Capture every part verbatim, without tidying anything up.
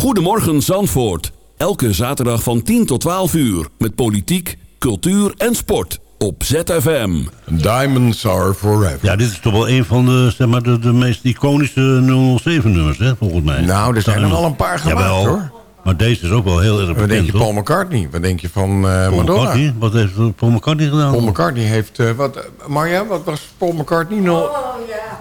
Goedemorgen Zandvoort. Elke zaterdag van tien tot twaalf uur. Met politiek, cultuur en sport. Op Z F M. Diamonds are forever. Ja, dit is toch wel een van de, zeg maar, de, de meest iconische nul nul zeven nummers, hè, volgens mij. Nou, er zijn er al een paar gemaakt, Jawel, hoor. Maar deze is ook wel heel erg bekend. Wat denk je toch? Paul McCartney? Wat denk je van uh, Paul Madonna? McCartney? Wat heeft Paul McCartney gedaan? Paul McCartney heeft... Uh, wat, uh, Marja, wat was Paul McCartney? No... Oh, ja.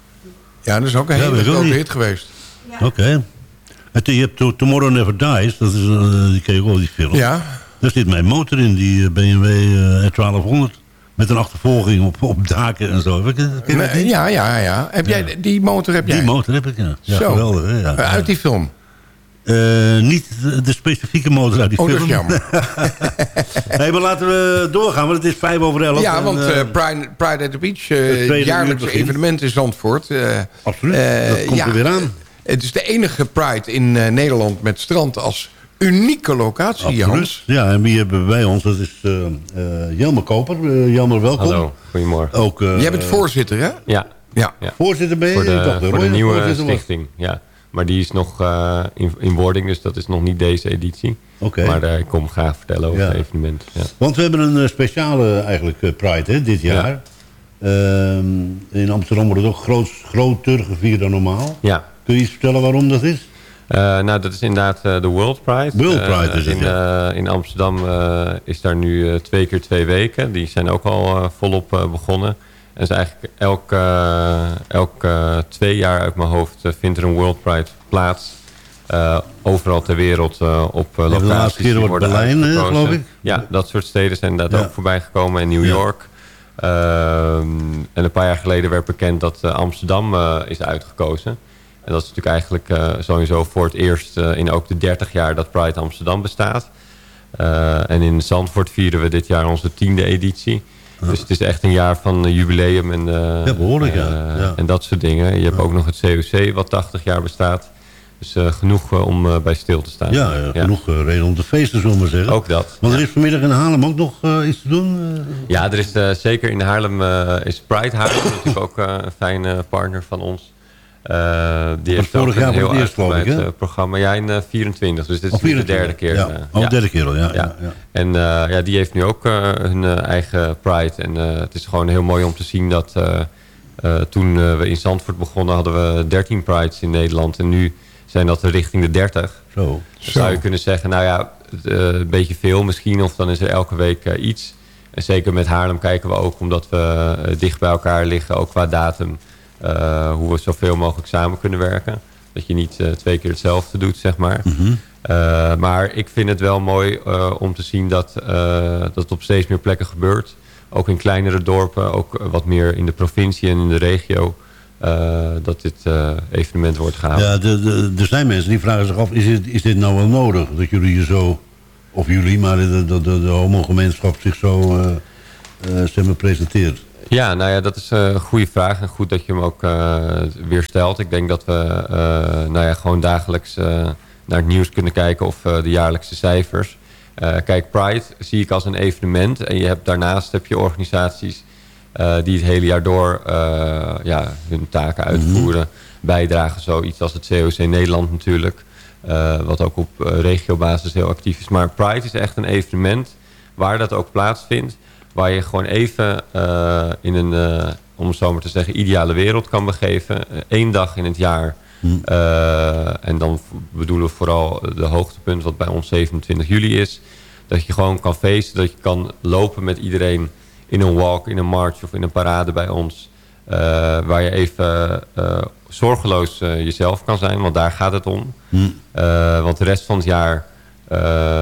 Ja, dat is ook een Ja, hele weet ik ook grote niet. hit geweest. Ja. Oké. Okay. Je hebt To- Tomorrow Never Dies, dat is, uh, die ken je wel, die film. Ja. Daar zit mijn motor in, die uh, B M W uh, twaalfhonderd. Met een achtervolging op, op daken en zo. Ken je dat Nee, niet? ja, ja, ja. Heb jij, die motor heb jij? Die motor heb ik, ja. Ja, Zo. geweldig. Hè? Ja. Uh, uit die film? Uh, niet de, de specifieke motor uit die Oh, dat film. is jammer. Nee, maar laten we doorgaan, want het is vijf over elf. Ja, en, want uh, uh, Pride, Pride at the Beach, uh, het tweede jaarlijks uur begint. evenement in Zandvoort. Uh, Absoluut, uh, dat komt ja, er weer aan. Het is de enige Pride in uh, Nederland met strand als unieke locatie, Absoluut. Hans. Ja, en wie hebben we bij ons? Dat is uh, uh, Jelmer Koper. Uh, Jelmer, welkom. Hallo, goedemorgen. Ook, uh, Jij bent voorzitter, hè? Ja, Ja. ja. Voorzitter ben je? voor de, Ik dacht, voor de Roy nieuwe voorzitter was. stichting. Ja. Maar die is nog uh, in, in wording, dus dat is nog niet deze editie. Oké. Maar uh, ik kom graag vertellen over Ja. het evenement. Ja. Want we hebben een uh, speciale eigenlijk uh, Pride hè, dit jaar. Ja. Um, in Amsterdam wordt het ook groot, groter gevierd dan normaal. ja. Kun je iets vertellen waarom dat is? Uh, nou, dat is inderdaad uh, de World Pride. World Pride Uh, is het, in, uh, in Amsterdam uh, is daar nu uh, twee keer twee weken. Die zijn ook al uh, volop uh, begonnen. En is eigenlijk elk, uh, elk uh, twee jaar uit mijn hoofd uh, vindt er een World Pride plaats. Uh, overal ter wereld uh, op uh, Ja, de laatste locaties keer die wordt worden Berlijn, hè, uitgekozen. geloof ik. Ja, dat soort steden zijn inderdaad Ja. ook voorbij gekomen. En New Ja. York. Uh, en een paar jaar geleden werd bekend dat uh, Amsterdam uh, is uitgekozen. En dat is natuurlijk eigenlijk uh, sowieso voor het eerst uh, in ook de dertig jaar dat Pride Amsterdam bestaat. Uh, en in Zandvoort vieren we dit jaar onze tiende editie. Ja. Dus het is echt een jaar van uh, jubileum en, uh, Ja, behoorlijk, ja. uh, Ja. en dat soort dingen. Je hebt Ja. ook nog het C O C wat tachtig jaar bestaat. Dus uh, genoeg uh, om uh, bij stil te staan. Ja, ja, genoeg uh, reden om te feesten, zullen we maar zeggen. Ook dat. Want er ja. is vanmiddag in Haarlem ook nog uh, iets te doen. Uh, Ja, er is uh, zeker in Haarlem uh, is Pride Haarlem natuurlijk ook uh, een fijne partner van ons. Uh, die heeft vorig ook jaar een voor heel het eerst, geloof ik, uitgebreid hè? uh, programma. Ja, in uh, vierentwintig. Dus dit is oh, nu de derde keer. Ja, Uh, oh, ja. derde keer al, ja. ja. Ja. ja. En uh, ja, die heeft nu ook uh, hun uh, eigen Pride. En uh, het is gewoon heel mooi om te zien dat uh, uh, toen uh, we in Zandvoort begonnen hadden we dertien Prides in Nederland. En nu zijn dat er richting de dertig. Zo. Dan zou je kunnen zeggen, nou ja, uh, een beetje veel misschien. Of dan is er elke week uh, iets. En zeker met Haarlem kijken we ook, omdat we uh, dicht bij elkaar liggen, ook qua datum. Uh, hoe we zoveel mogelijk samen kunnen werken. Dat je niet uh, twee keer hetzelfde doet, zeg maar. Mm-hmm. Uh, maar ik vind het wel mooi uh, om te zien dat, uh, dat het op steeds meer plekken gebeurt. Ook in kleinere dorpen, ook wat meer in de provincie en in de regio. Uh, dat dit uh, evenement wordt gehouden. Ja, de, de, er zijn mensen die vragen zich af, is dit, is dit nou wel nodig? Dat jullie je zo, of jullie, maar de, de, de, de homogemeenschap zich zo uh, uh, zeg maar, presenteert. Ja, nou ja, dat is uh, een goede vraag. En goed dat je hem ook uh, weer stelt. Ik denk dat we uh, nou ja, gewoon dagelijks uh, naar het nieuws kunnen kijken of uh, de jaarlijkse cijfers. Uh, kijk, Pride zie ik als een evenement. En je hebt, daarnaast heb je organisaties uh, die het hele jaar door uh, ja, hun taken uitvoeren. Mm-hmm. Bijdragen, zoiets als het C O C Nederland natuurlijk. Uh, wat ook op uh, regiobasis heel actief is. Maar Pride is echt een evenement waar dat ook plaatsvindt. Waar je gewoon even uh, in een, uh, om het zo maar te zeggen, ideale wereld kan begeven. Eén uh, dag in het jaar. Hmm. Uh, en dan bedoelen we vooral de hoogtepunt wat bij ons zevenentwintig juli is. Dat je gewoon kan feesten, dat je kan lopen met iedereen in een walk, in een march of in een parade bij ons. Uh, waar je even uh, zorgeloos uh, jezelf kan zijn, want daar gaat het om. Hmm. Uh, want de rest van het jaar Uh,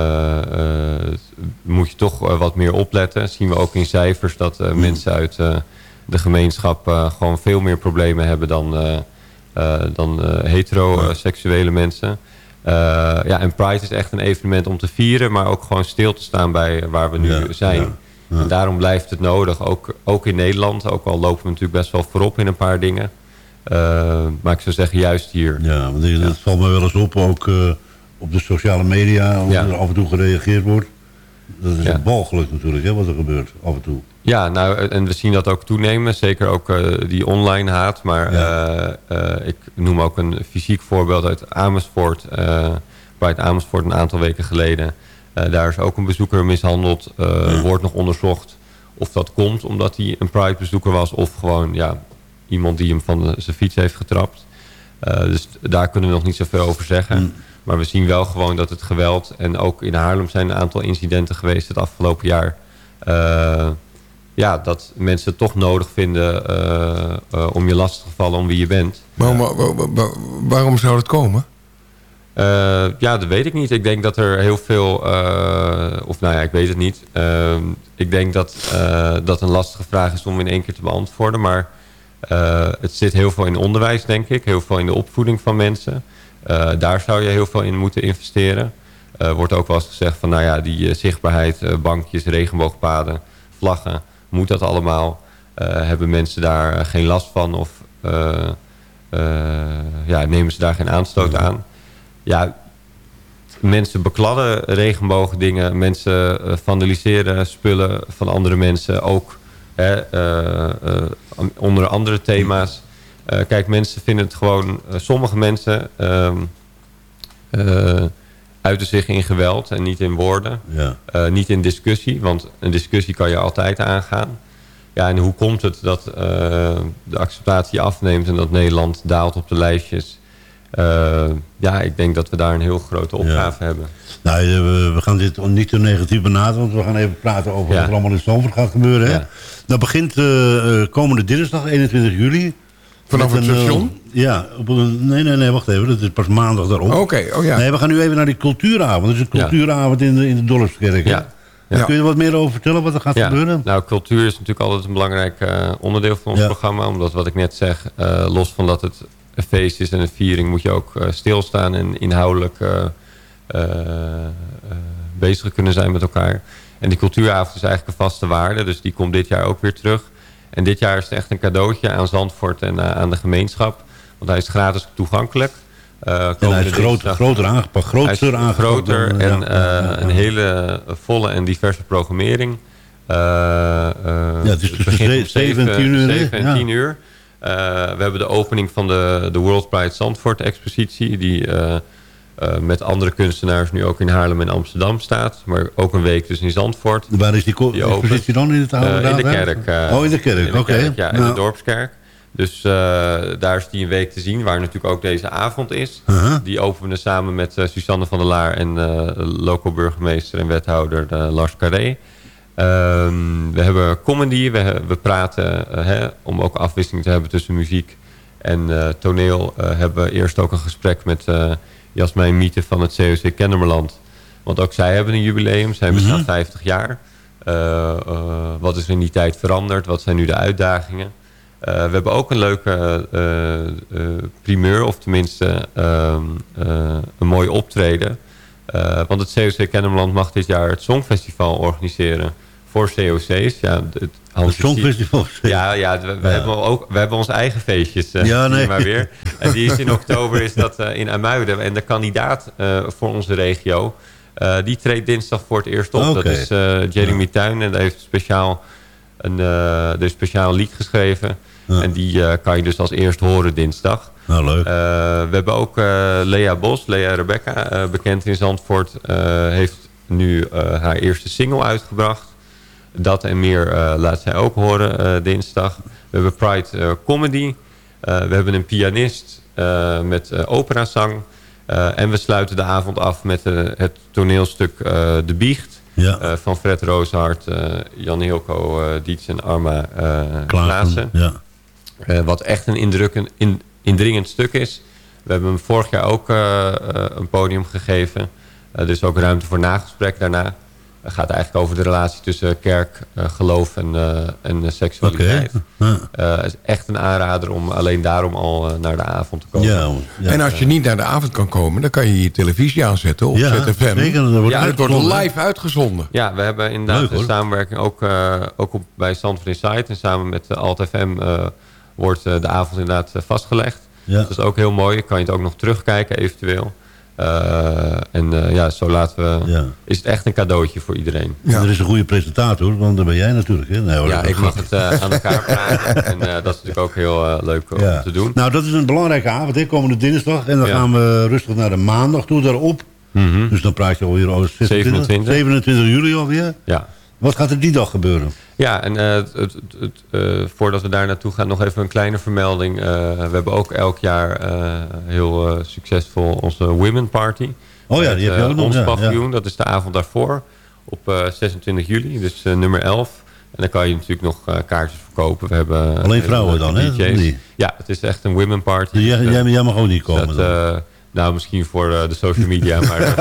uh, moet je toch uh, wat meer opletten. Dat zien we ook in cijfers dat uh, mm. mensen uit uh, de gemeenschap uh, gewoon veel meer problemen hebben dan, uh, uh, dan uh, heteroseksuele mensen. Uh, ja, en Pride is echt een evenement om te vieren, maar ook gewoon stil te staan bij waar we nu ja, zijn. Ja, ja. En daarom blijft het nodig, ook, ook in Nederland. Ook al lopen we natuurlijk best wel voorop in een paar dingen. Uh, maar ik zou zeggen, juist hier. Ja, want dat valt me wel eens op, ook Uh... op de sociale media, hoe ja. er af en toe gereageerd wordt. Dat is Ja. walgelijk natuurlijk, hè, wat er gebeurt af en toe. Ja, nou, en we zien dat ook toenemen. Zeker ook uh, die online haat. Maar Ja. uh, uh, ik noem ook een fysiek voorbeeld uit Amersfoort. Uh, Pride Amersfoort een aantal weken geleden. Uh, daar is ook een bezoeker mishandeld. Uh, Ja. Wordt nog onderzocht of dat komt omdat hij een Pride bezoeker was. Of gewoon ja, iemand die hem van de, zijn fiets heeft getrapt. Uh, dus daar kunnen we nog niet zoveel over zeggen. Mm. Maar we zien wel gewoon dat het geweld... en ook in Haarlem zijn een aantal incidenten geweest het afgelopen jaar... Uh, ja, dat mensen het toch nodig vinden uh, uh, om je lastig te vallen om wie je bent. Waarom, waar- waar- waarom zou dat komen? Uh, ja, dat weet ik niet. Ik denk dat er heel veel... Uh, of nou ja, ik weet het niet. Uh, ik denk dat uh, dat een lastige vraag is om in één keer te beantwoorden. Maar uh, het zit heel veel in onderwijs, denk ik. Heel veel in de opvoeding van mensen. Uh, daar zou je heel veel in moeten investeren. Er uh, wordt ook wel eens gezegd van... nou ja, die uh, zichtbaarheid, uh, bankjes, regenboogpaden, vlaggen... moet dat allemaal? Uh, hebben mensen daar uh, geen last van? Of uh, uh, ja, nemen ze daar geen aanstoot aan? Ja, mensen bekladden regenboogdingen. Mensen uh, vandaliseren spullen van andere mensen. Ook hè, uh, uh, onder andere thema's. Uh, kijk, mensen vinden het gewoon... Uh, sommige mensen uh, uh, uiten zich in geweld en niet in woorden. Ja. Uh, niet in discussie, want een discussie kan je altijd aangaan. Ja, en hoe komt het dat uh, de acceptatie afneemt... en dat Nederland daalt op de lijstjes... Uh, ja, ik denk dat we daar een heel grote opgave Ja. hebben. Nou, we, we gaan dit niet te negatief benaderen, want we gaan even praten over Ja. wat er allemaal in Zandvoort gaat gebeuren. Hè? Ja. Dat begint uh, komende dinsdag, eenentwintig juli. Vanaf Met het een, uh, station? ja, op een, nee, nee, nee, wacht even. Dat is pas maandag daarop. Oké, okay, oh ja. Nee, we gaan nu even naar die cultuuravond. Dat is een cultuuravond in de, in de Dorpskerk. hè? Ja. Ja. Kun je er wat meer over vertellen wat er gaat Ja. gebeuren? Nou, cultuur is natuurlijk altijd een belangrijk uh, onderdeel van ons Ja. programma. Omdat wat ik net zeg, uh, los van dat het een feest is en een viering... moet je ook uh, stilstaan en inhoudelijk uh, uh, uh, bezig kunnen zijn met elkaar. En die cultuuravond is eigenlijk een vaste waarde. Dus die komt dit jaar ook weer terug. En dit jaar is het echt een cadeautje aan Zandvoort en uh, aan de gemeenschap. Want hij is gratis toegankelijk. Uh, En hij is groot, groter aangepakt, groter hij is aangepakt. groter dan, en ja, uh, ja, ja. een hele volle en diverse programmering. Uh, uh, Ja, het is tussen begint om zeven en tien uur, hè? zeven en Ja. tien uur. Uh, we hebben de opening van de, de World Pride Zandvoort expositie... die uh, uh, met andere kunstenaars nu ook in Haarlem en Amsterdam staat. Maar ook een week dus in Zandvoort. Waar is die, co- Die expositie dan in het Uh, oude in de raad, hè? kerk. Uh, oh, in de kerk, in de oké. kerk, ja, in Nou. de Dorpskerk. Dus uh, daar is die een week te zien, waar natuurlijk ook deze avond is. Uh-huh. Die openen we samen met uh, Suzanne van der Laar en uh, local burgemeester en wethouder uh, Lars Carré. Um, we hebben comedy, we, we praten uh, hè, om ook afwisseling te hebben tussen muziek en uh, toneel. Uh, hebben we eerst ook een gesprek met uh, Jasmijn Miete van het C O C Kennemerland. Want ook zij hebben een jubileum, zij bestaan Mm-hmm. vijftig jaar. Uh, uh, wat is er in die tijd veranderd? Wat zijn nu de uitdagingen? Uh, we hebben ook een leuke uh, uh, primeur, of tenminste uh, uh, een mooi optreden. Uh, want het C O C Kennemerland mag dit jaar het Songfestival organiseren voor C O C's. Ja, het, Het Songfestival. ja, ja, we, we, Ja. Hebben ook, we hebben onze eigen feestjes. Uh, Ja, nee. maar weer. En die is in oktober is dat uh, in Amuiden. En de kandidaat uh, voor onze regio, uh, die treedt dinsdag voor het eerst op. Okay. Dat is uh, Jeremy ja. Tuin. En hij heeft speciaal een, uh, er is speciaal lied geschreven. Ja. En die uh, kan je dus als eerst horen dinsdag. Nou, leuk. Uh, we hebben ook uh, Lea Bos, Lea Rebecca, uh, bekend in Zandvoort. Uh, heeft nu uh, haar eerste single uitgebracht. Dat en meer uh, laat zij ook horen uh, dinsdag. We hebben Pride uh, Comedy. Uh, we hebben een pianist uh, met uh, operazang. Uh, en we sluiten de avond af met uh, het toneelstuk uh, De Biecht. Ja. Uh, van Fred Rooshaart, uh, Jan Hilco, uh, Dietz en Arma uh, Klaassen. Ja. Uh, wat echt een indrukkend, in, indringend stuk is. We hebben hem vorig jaar ook uh, uh, een podium gegeven. Uh, er is ook ruimte voor nagesprek daarna. Het gaat eigenlijk over de relatie tussen kerk, uh, geloof en, uh, en uh, seksualiteit. Okay. Ja. Uh, het is echt een aanrader om alleen daarom al uh, naar de avond te komen. Ja, ja. En als je niet naar de avond kan komen, dan kan je je televisie aanzetten op ja, Z F M. Zeker, dat wordt ja, het wordt uitgezonden. live uitgezonden. Ja, we hebben inderdaad Leuk, een samenwerking ook, uh, ook op, bij Zandvoort Insight. En samen met uh, Alt F M uh, wordt uh, de avond inderdaad uh, vastgelegd. Ja. Dat is ook heel mooi. Kan je het ook nog terugkijken eventueel. Uh, en uh, ja, zo laten we... Ja. Is het echt een cadeautje voor iedereen. Ja. Er is een goede presentator, want dat ben jij natuurlijk. Hè? Nee, hoor, ja, ik mag het uh, aan elkaar praten. En uh, dat is natuurlijk ook heel uh, leuk om ja. te doen. Nou, dat is een belangrijke avond, hè? Komende dinsdag. En dan ja. gaan we rustig naar de maandag toe, daarop. Mm-hmm. Dus dan praat je alweer over zevenentwintig, zevenentwintig juli alweer. Ja. Wat gaat er die dag gebeuren? Ja, en uh, het, het, het, uh, voordat we daar naartoe gaan, nog even een kleine vermelding. Uh, we hebben ook elk jaar uh, heel uh, succesvol onze Women Party. Oh ja, die heb je ook uh, nog. Ons ja, paviljoen, ja. dat is de avond daarvoor. Op uh, zesentwintig juli, dus uh, nummer elf. En dan kan je natuurlijk nog uh, kaartjes verkopen. We hebben, alleen vrouwen dan, hè? Nee. Ja, het is echt een Women Party. Dus jij, jij, jij mag ook niet komen dat, uh, Nou, misschien voor uh, de social media. Maar uh,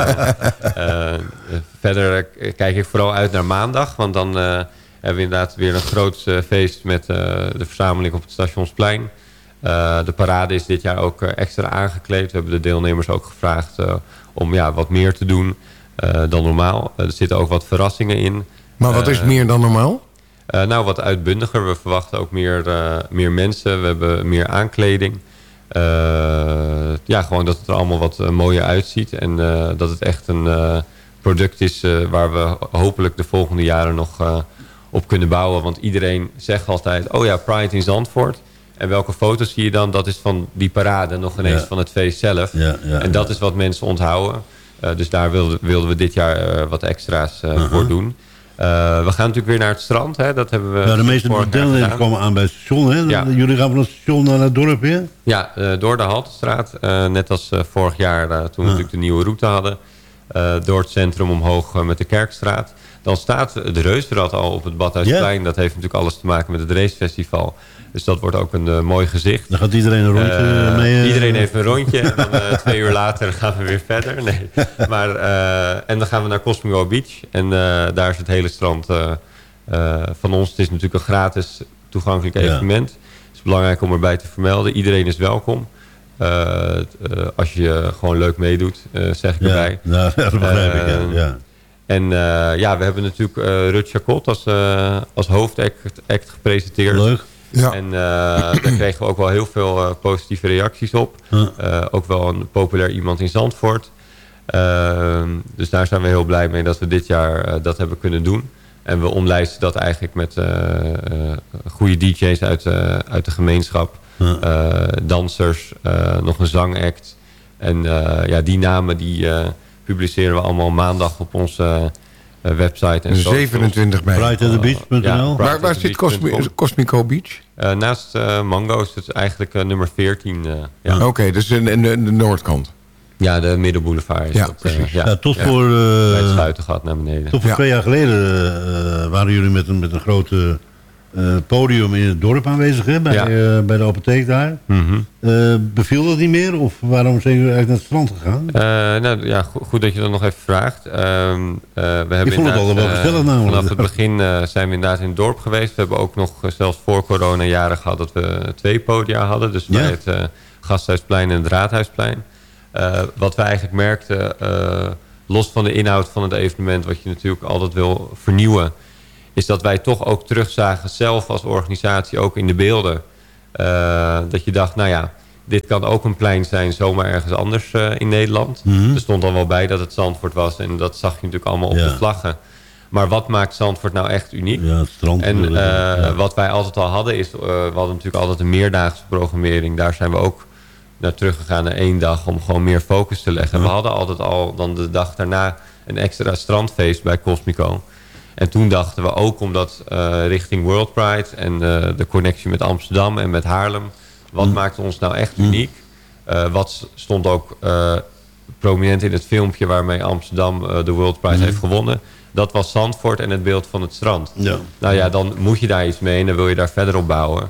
uh, uh, verder uh, kijk ik vooral uit naar maandag. Want dan uh, hebben we inderdaad weer een groot uh, feest met uh, de verzameling op het Stationsplein. Uh, de parade is dit jaar ook uh, extra aangekleed. We hebben de deelnemers ook gevraagd uh, om ja, wat meer te doen uh, dan normaal. Uh, er zitten ook wat verrassingen in. Maar wat is uh, meer dan normaal? Uh, nou, wat uitbundiger. We verwachten ook meer, uh, meer mensen. We hebben meer aankleding. Uh, ja, gewoon dat het er allemaal wat uh, mooier uitziet. En uh, dat het echt een uh, product is uh, waar we hopelijk de volgende jaren nog uh, op kunnen bouwen. Want iedereen zegt altijd, oh ja, Pride in Zandvoort. En welke foto's zie je dan? Dat is van die parade, nog ineens ja. van het feest zelf. Ja, ja, en dat ja. is wat mensen onthouden. Uh, dus daar wilden, wilden we dit jaar uh, wat extra's uh, uh-huh. voor doen. Uh, we gaan natuurlijk weer naar het strand. Hè? Dat hebben we ja, de meeste deelnemers komen aan bij het station. Hè? Ja. Jullie gaan van het station naar het dorp weer? Ja, uh, door de Haltestraat. Uh, net als uh, vorig jaar uh, toen we ja. natuurlijk de nieuwe route hadden. Uh, door het centrum omhoog uh, met de Kerkstraat. Dan staat de Reuzenrad al op het Badhuisplein. Ja. Dat heeft natuurlijk alles te maken met het racefestival. Dus dat wordt ook een uh, mooi gezicht. Dan gaat iedereen een rondje uh, mee. Uh, iedereen heeft een rondje. En dan uh, twee uur later gaan we weer verder. Nee. Maar, uh, en dan gaan we naar Cosmico Beach. En uh, daar is het hele strand uh, uh, van ons. Het is natuurlijk een gratis toegankelijk evenement. Ja. Het is belangrijk om erbij te vermelden. Iedereen is welkom. Uh, uh, als je gewoon leuk meedoet, uh, zeg ik ja. erbij. Ja, dat begrijp ik. Ja. Ja. En uh, ja, we hebben natuurlijk uh, Rut Chacot als, uh, als hoofdact act gepresenteerd. Leuk. Ja. En uh, daar kregen we ook wel heel veel uh, positieve reacties op. Huh. Uh, ook wel een populair iemand in Zandvoort. Uh, dus daar zijn we heel blij mee dat we dit jaar uh, dat hebben kunnen doen. En we omlijsten dat eigenlijk met uh, uh, goede D J's uit, uh, uit de gemeenschap. Huh. Uh, dansers, uh, nog een zangact. En uh, ja, die namen die uh, publiceren we allemaal maandag op onze... Uh, website en zevenentwintig mei. pride at the beach punt n l. Ja, waar waar zit Cosmi Cosmico Beach? Uh, naast uh, Mango's, het is eigenlijk uh, nummer veertien. Uh, ja. Oké, okay, dus in, in, de, in de noordkant. Ja, de Middenboulevard. Is ja, dat, precies. Uh, ja. Ja, tot ja. voor... Uh, Bij het sluitengat naar beneden. Tot voor ja. twee jaar geleden uh, waren jullie met een, met een grote... Uh, podium in het dorp aanwezig, hè, bij, ja. uh, bij de apotheek daar. Mm-hmm. uh, beviel dat niet meer? Of waarom zijn jullie eigenlijk naar het strand gegaan? Uh, nou, ja, goed, goed dat je dat nog even vraagt. Uh, uh, we hebben Ik vond het al wel gezellig uh, namelijk. Vanaf het begin uh, zijn we inderdaad in het dorp geweest. We hebben ook nog uh, zelfs voor corona jaren gehad dat we twee podia hadden. Dus ja. bij het uh, Gasthuisplein en het Raadhuisplein. Uh, wat we eigenlijk merkten, uh, los van de inhoud van het evenement... wat je natuurlijk altijd wil vernieuwen... is dat wij toch ook terugzagen zelf als organisatie, ook in de beelden. Uh, dat je dacht, nou ja, dit kan ook een plein zijn zomaar ergens anders uh, in Nederland. Mm-hmm. Er stond al wel bij dat het Zandvoort was en dat zag je natuurlijk allemaal op ja. de vlaggen. Maar wat maakt Zandvoort nou echt uniek? Ja, het strand. En uh, ja. wat wij altijd al hadden is, uh, we hadden natuurlijk altijd een meerdaagse programmering. Daar zijn we ook naar teruggegaan naar één dag om gewoon meer focus te leggen. Ja. We hadden altijd al dan de dag daarna een extra strandfeest bij Cosmico. En toen dachten we ook omdat uh, richting World Pride en uh, de connectie met Amsterdam en met Haarlem. Wat mm. maakte ons nou echt uniek? Uh, wat stond ook uh, prominent in het filmpje waarmee Amsterdam uh, de World Pride mm. heeft gewonnen. Dat was Zandvoort en het beeld van het strand. Ja. Nou ja, dan moet je daar iets mee en dan wil je daar verder op bouwen.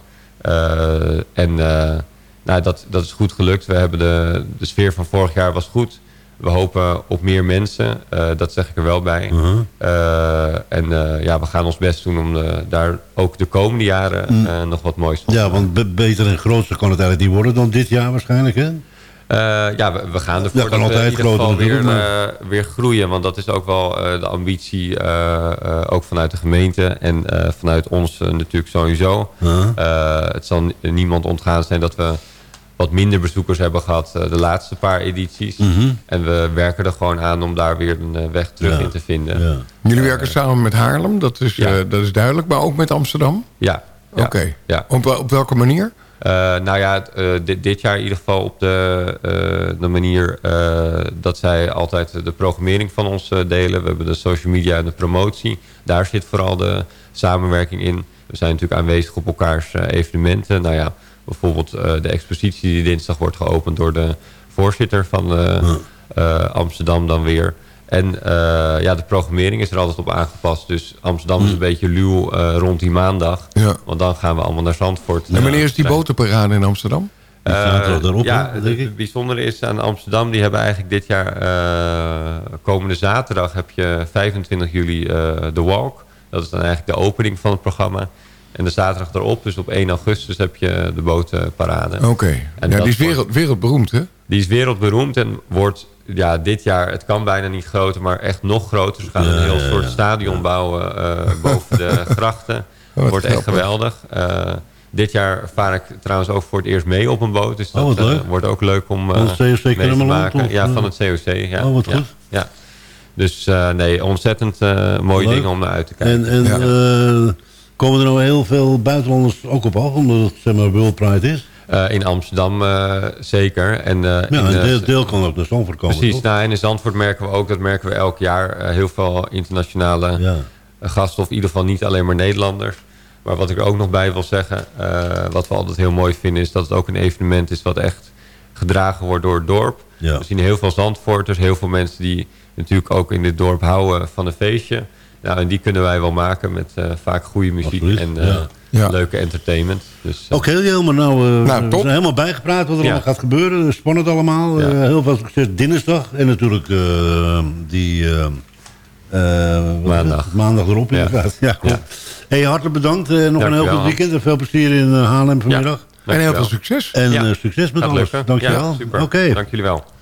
Uh, en uh, nou, dat, dat is goed gelukt. We hebben de, de sfeer van vorig jaar was goed. We hopen op meer mensen, uh, dat zeg ik er wel bij. Uh-huh. Uh, en uh, ja, we gaan ons best doen om de, daar ook de komende jaren uh, mm. nog wat moois van te Ja, want be- beter en groter kan het eigenlijk niet worden dan dit jaar waarschijnlijk, hè? Uh, ja, we, we gaan ervoor ja, dat we in ieder geval weer, maar... uh, weer groeien. Want dat is ook wel uh, de ambitie, uh, uh, ook vanuit de gemeente en uh, vanuit ons uh, natuurlijk sowieso. Uh-huh. Uh, het zal niemand ontgaan zijn dat we wat minder bezoekers hebben gehad uh, de laatste paar edities. Mm-hmm. En we werken er gewoon aan om daar weer een uh, weg terug ja. in te vinden. Ja. Jullie werken samen met Haarlem, dat is, Ja. uh, dat is duidelijk. Maar ook met Amsterdam? Ja. ja. Oké. Okay. Ja. Op, op welke manier? Uh, nou ja, uh, dit, dit jaar in ieder geval op de, uh, de manier uh, dat zij altijd de programmering van ons uh, delen. We hebben de social media en de promotie. Daar zit vooral de samenwerking in. We zijn natuurlijk aanwezig op elkaars uh, evenementen. Nou ja, bijvoorbeeld uh, de expositie die dinsdag wordt geopend door de voorzitter van uh, uh, Amsterdam dan weer. En uh, ja, de programmering is er altijd op aangepast. Dus Amsterdam is een beetje luw uh, rond die maandag. Ja. Want dan gaan we allemaal naar Zandvoort. En wanneer is die zijn. botenparade in Amsterdam? Die staat wel daarop, ja, hè, denk ik. het bijzondere is aan Amsterdam, die hebben eigenlijk dit jaar, uh, komende zaterdag heb je vijfentwintig juli uh, de Walk. Dat is dan eigenlijk de opening van het programma. En de zaterdag erop, dus op één augustus, heb je de botenparade. Oké. Okay. Ja, die is wereld, wereldberoemd, hè? Die is wereldberoemd en wordt ja, dit jaar, het kan bijna niet groter, maar echt nog groter. Ze gaan Ja, een heel ja, soort ja. stadion bouwen uh, boven de grachten. Oh, wordt echt geweldig. Uh, dit jaar vaar ik trouwens ook voor het eerst mee op een boot. Dus dat oh, uh, wordt ook leuk om uh, van het C O C mee te maken. Of, ja, van het C O C. Ja. Oh, wat ja. goed. Ja. Dus uh, nee, ontzettend uh, mooie leuk. dingen om naar uit te kijken. En, en Ja. uh, komen er nou heel veel buitenlanders ook op af, omdat het zeg maar World Pride is? Uh, in Amsterdam uh, zeker. En, uh, Ja, in, een uh, deel, deel kan ook naar Zandvoort komen. Precies, toch? nou, en in Zandvoort merken we ook, dat merken we elk jaar, uh, heel veel internationale Ja. gasten, of in ieder geval niet alleen maar Nederlanders. Maar wat ik er ook nog bij wil zeggen, uh, wat we altijd heel mooi vinden, is dat het ook een evenement is wat echt gedragen wordt door het dorp. Ja. We zien heel veel Zandvoorters, heel veel mensen die natuurlijk ook in dit dorp houden van een feestje. Nou, en die kunnen wij wel maken met uh, vaak goede muziek Absoluut, en uh, ja. Ja. leuke entertainment. Dus, uh, Oké, okay, Jelmer, nou, uh, Nou, we top. zijn helemaal bijgepraat wat er Ja. allemaal gaat gebeuren. Spannend allemaal. Ja. Uh, heel veel succes dinsdag. En natuurlijk uh, die uh, uh, wat is Maandag. het? Maandag erop Ja. inderdaad. Ja, klopt. Ja. Hey, hartelijk bedankt. Uh, nog Dank een je heel wel, goed weekend. En Hans. veel plezier in uh, Haarlem vanmiddag. Ja, En heel veel dankjewel. succes. En Ja. uh, succes met Gaat alles. lukken. Dankjewel. Ja, super. Oké. Dank jullie wel.